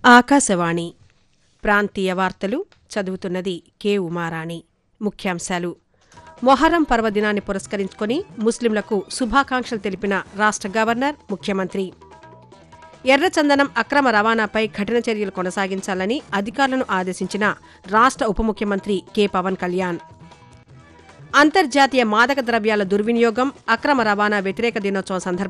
ఆకాశవాణి ప్రాంతీయ వార్తలు చదువుతున్నది కె ఉమారాణి. ముఖ్యాంశాలు: మొహర్రం పర్వదినాన్ని పురస్కరించుకుని ముస్లింలకు శుభాకాంక్షలు తెలిపిన రాష్ట్ర గవర్నర్, ముఖ్యమంత్రి. ఎర్రచందనం అక్రమ రవాణాపై కఠిన చర్యలు కొనసాగించాలని అధికారులను ఆదేశించిన రాష్ట్ర ఉప ముఖ్యమంత్రి కె పవన్ కళ్యాణ్. అంతర్జాతీయ మాదక ద్రవ్యాల దుర్వినియోగం, అక్రమ రవాణా వ్యతిరేక దినోత్సవం సందర్భంగా